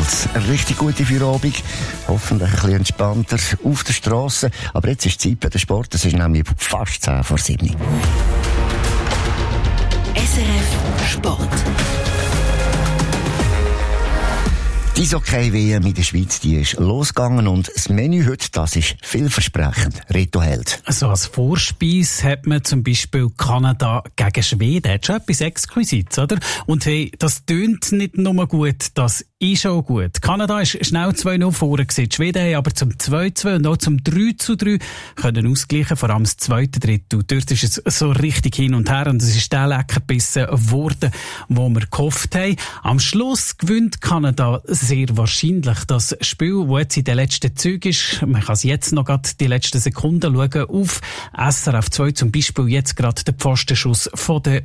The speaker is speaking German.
McDonalds. Eine richtig gute Feierabend. Hoffentlich ein bisschen entspannter auf der Strasse. Aber jetzt ist Zeit für den Sport. Es ist nämlich fast 10 vor 7. SRF Sport. Die Eishockey-WM in der Schweiz, die ist losgegangen und das Menü heute, das ist vielversprechend. Reto Held. Also als Vorspeise hat man zum Beispiel Kanada gegen Schweden. Das ist schon etwas Exquisites, oder? Und hey, das tönt nicht nur gut, das ist auch gut. Kanada ist schnell 2-0 vorne gewesen. Die Schweden haben aber zum 2-2 und auch zum 3-3 können ausgleichen, vor allem das zweite Drittel. Dort ist es so richtig hin und her und es ist der Leckerbissen geworden, wo wir gehofft haben. Am Schluss gewinnt Kanada sehr wahrscheinlich das Spiel, das jetzt in den letzten Zügen ist. Man kann es jetzt noch gerade die letzten Sekunden schauen. Auf SRF 2 zum Beispiel jetzt gerade der Pfostenschuss von der